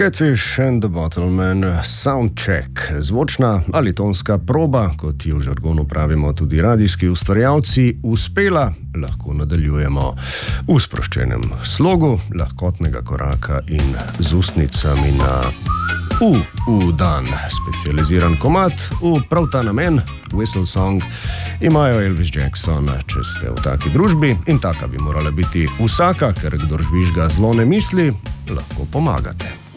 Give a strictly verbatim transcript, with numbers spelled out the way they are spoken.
Catfish and the Bottlemen, soundcheck, zvočna ali tonska proba, kot jo v žargonu pravimo tudi radijski ustvarjalci, uspela, lahko nadaljujemo v sproščenem slogu, lahkotnega koraka in z ustnicami na U, U dan. Specializiran komad v prav ta namen, Whistle Song, imajo Elvis Jackson, če ste v taki družbi, in taka bi morala biti vsaka, ker kdor žvižga zlo ne misli, lahko pomagate.